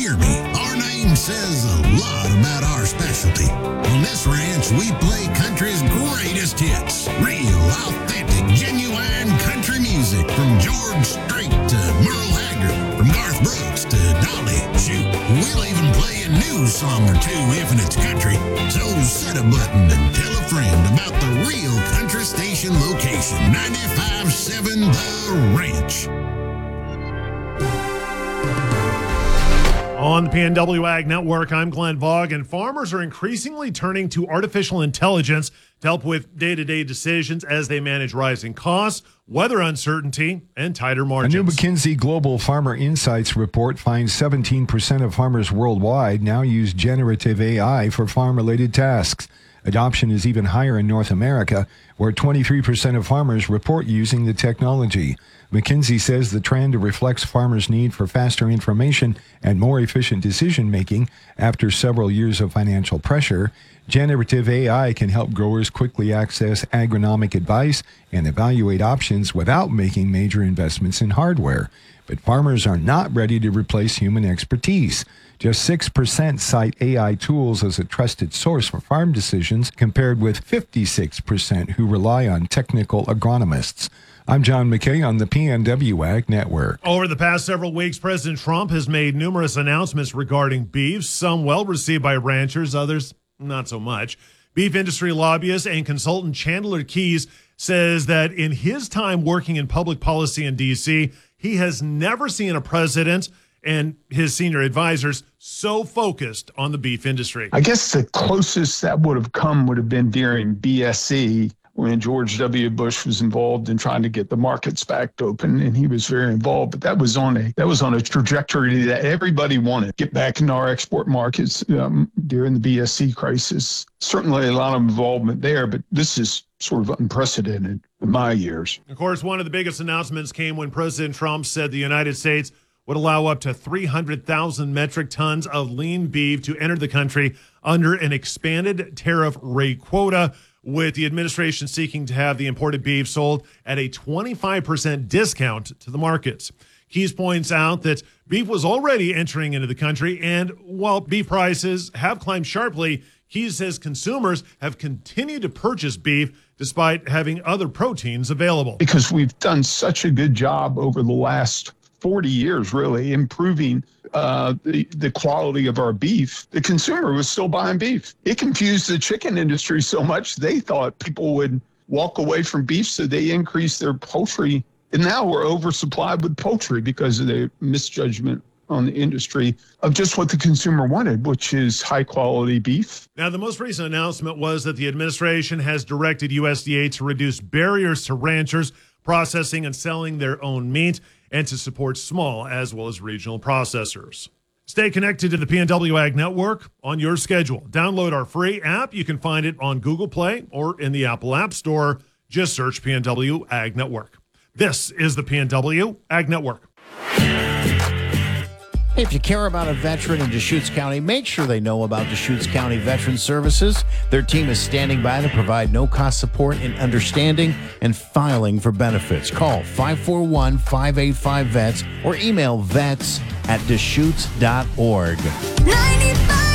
hear me. Our name says a lot about our specialty. On this ranch, we play country's greatest hits. Real, authentic, genuine country music from George Strait to Merle Haggard, from Garth Brooks to Dolly. Shoot, we'll even play a new song or two if it's country. So set a button and tell a friend about the real country station location, 95.7 The Ranch. On the PNW Ag Network, I'm Glenn Vaughn, and farmers are increasingly turning to artificial intelligence to help with day-to-day decisions as they manage rising costs, weather uncertainty, and tighter margins. A new McKinsey Global Farmer Insights report finds 17% of farmers worldwide now use generative AI for farm-related tasks. Adoption is even higher in North America, where 23% of farmers report using the technology. McKinsey says the trend reflects farmers' need for faster information and more efficient decision-making after several years of financial pressure. Generative AI can help growers quickly access agronomic advice and evaluate options without making major investments in hardware. But farmers are not ready to replace human expertise. Just 6% cite AI tools as a trusted source for farm decisions, compared with 56% who rely on technical agronomists. I'm John McKay on the PNW Ag Network. Over the past several weeks, President Trump has made numerous announcements regarding beef, some well received by ranchers, others not so much. Beef industry lobbyist and consultant Chandler Keyes says that in his time working in public policy in D.C., he has never seen a president and his senior advisors so focused on the beef industry. I guess the closest that would have been during BSE, when George W. Bush was involved in trying to get the markets back open, and he was very involved. But that was on a trajectory that everybody wanted. Get back into our export markets during the BSE crisis. Certainly a lot of involvement there, but this is sort of unprecedented in my years. Of course, one of the biggest announcements came when President Trump said the United States would allow up to 300,000 metric tons of lean beef to enter the country under an expanded tariff rate quota, with the administration seeking to have the imported beef sold at a 25% discount to the markets. Keyes points out that beef was already entering into the country, and while beef prices have climbed sharply, Keyes says consumers have continued to purchase beef despite having other proteins available. Because we've done such a good job over the last 40 years, really, improving the quality of our beef, the consumer was still buying beef. It confused the chicken industry so much, they thought people would walk away from beef, so they increased their poultry. And now we're oversupplied with poultry because of the misjudgment on the industry of just what the consumer wanted, which is high-quality beef. Now, the most recent announcement was that the administration has directed USDA to reduce barriers to ranchers processing and selling their own meat, and to support small as well as regional processors. Stay connected to the PNW Ag Network on your schedule. Download our free app. You can find it on Google Play or in the Apple App Store. Just search PNW Ag Network. This is the PNW Ag Network. If you care about a veteran in Deschutes County, make sure they know about Deschutes County Veteran Services. Their team is standing by to provide no-cost support in understanding and filing for benefits. Call 541-585-VETS or email vets@deschutes.org. 95.